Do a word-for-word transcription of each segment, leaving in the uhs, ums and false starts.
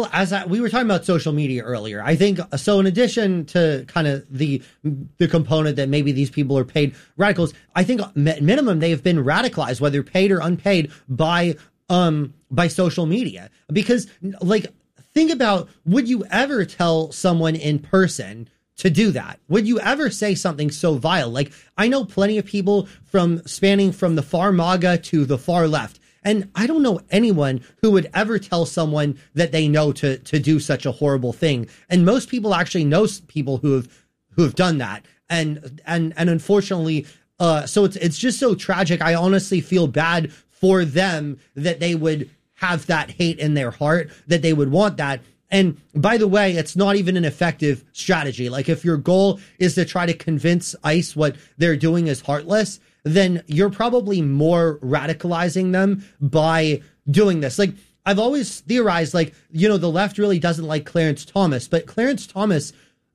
Well, as I, we were talking about social media earlier, I think so. In addition to kind of the the component that maybe these people are paid radicals, I think at minimum they have been radicalized, whether paid or unpaid, by um by social media. Because, like, think about, would you ever tell someone in person to do that? Would you ever say something so vile? Like, I know plenty of people from spanning from the far MAGA to the far left. And I don't know anyone who would ever tell someone that they know to to do such a horrible thing. And most people actually know people who have who have done that. And and and unfortunately, uh, so it's it's just so tragic. I honestly feel bad for them that they would have that hate in their heart, that they would want that. And by the way, it's not even an effective strategy. Like, if your goal is to try to convince ICE what they're doing is heartless, then you're probably more radicalizing them by doing this. Like, I've always theorized, like, you know, the left really doesn't like Clarence Thomas, but Clarence Thomas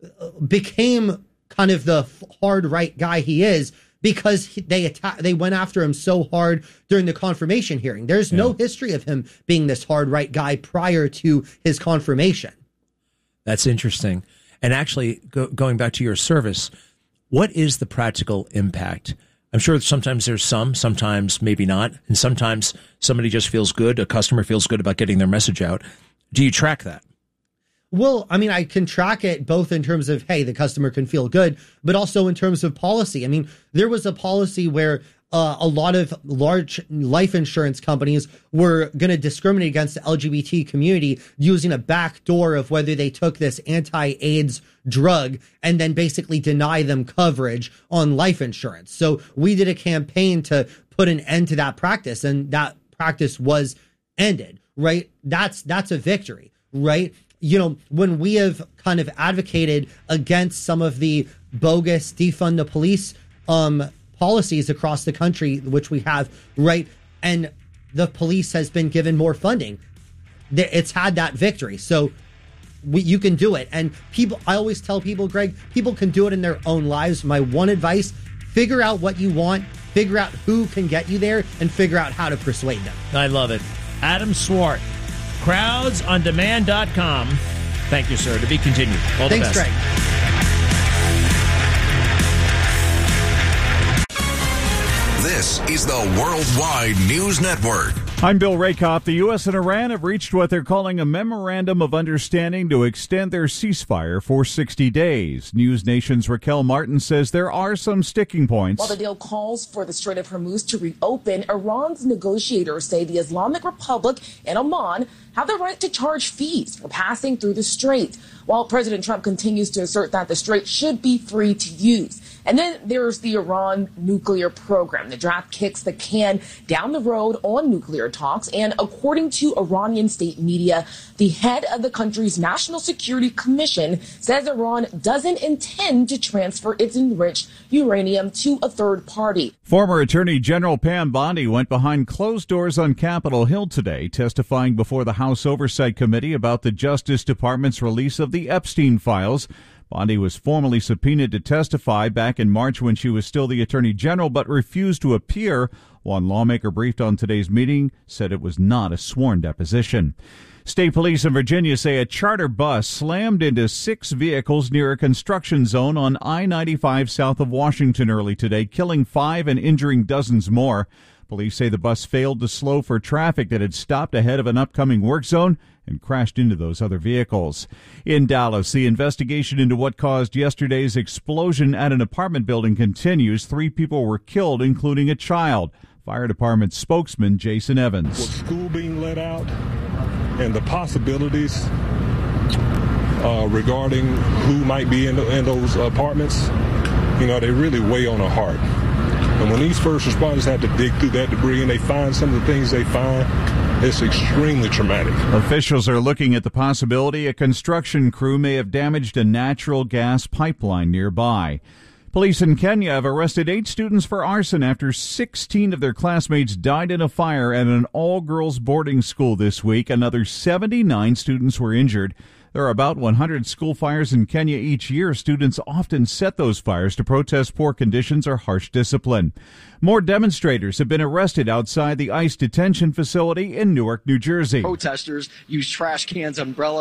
became kind of the hard right guy he is because he, they atta- they went after him so hard during the confirmation hearing. There's yeah. no history of him being this hard right guy prior to his confirmation. That's interesting. And actually, go, going back to your service, what is the practical impact? I'm sure sometimes there's some, sometimes maybe not. And sometimes somebody just feels good. A customer feels good about getting their message out. Do you track that? Well, I mean, I can track it both in terms of, hey, the customer can feel good, but also in terms of policy. I mean, there was a policy where uh, a lot of large life insurance companies were going to discriminate against the L G B T community using a back door of whether they took this anti-AIDS drug and then basically deny them coverage on life insurance. So we did a campaign to put an end to that practice, and that practice was ended, right? That's that's a victory, right? You know, when we have kind of advocated against some of the bogus defund the police um, policies across the country, which we have, right? And the police has been given more funding. It's had that victory. So we, you can do it. And people, I always tell people, Greg, people can do it in their own lives. My one advice, figure out what you want, figure out who can get you there, and figure out how to persuade them. I love it. Adam Swart, crowds on demand dot com. Thank you, sir. To be continued. All the Thanks, best. Greg. This is the Worldwide News Network. I'm Bill Rakoff. The U S and Iran have reached what they're calling a memorandum of understanding to extend their ceasefire for sixty days. News Nation's Raquel Martin says there are some sticking points. While the deal calls for the Strait of Hormuz to reopen, Iran's negotiators say the Islamic Republic and Oman have the right to charge fees for passing through the strait, while President Trump continues to assert that the strait should be free to use. And then there's the Iran nuclear program. The draft kicks the can down the road on nuclear talks. And according to Iranian state media, the head of the country's National Security Commission says Iran doesn't intend to transfer its enriched uranium to a third party. Former Attorney General Pam Bondi went behind closed doors on Capitol Hill today, testifying before the House Oversight Committee about the Justice Department's release of the Epstein files. Bondi was formally subpoenaed to testify back in March when she was still the Attorney General, but refused to appear. One lawmaker briefed on today's meeting said it was not a sworn deposition. State police in Virginia say a charter bus slammed into six vehicles near a construction zone on I ninety-five south of Washington early today, killing five and injuring dozens more. Police say the bus failed to slow for traffic that had stopped ahead of an upcoming work zone and crashed into those other vehicles. In Dallas, the investigation into what caused yesterday's explosion at an apartment building continues. Three people were killed, including a child. Fire Department spokesman Jason Evans. With school being let out and the possibilities uh, regarding who might be in, the, in those apartments, you know, they really weigh on the heart. And when these first responders had to dig through that debris and they find some of the things they find, it's extremely traumatic. Officials are looking at the possibility a construction crew may have damaged a natural gas pipeline nearby. Police in Kenya have arrested eight students for arson after sixteen of their classmates died in a fire at an all-girls boarding school this week. Another seventy-nine students were injured. There are about one hundred school fires in Kenya each year. Students often set those fires to protest poor conditions or harsh discipline. More demonstrators have been arrested outside the ICE detention facility in Newark, New Jersey. Protesters used trash cans, umbrellas,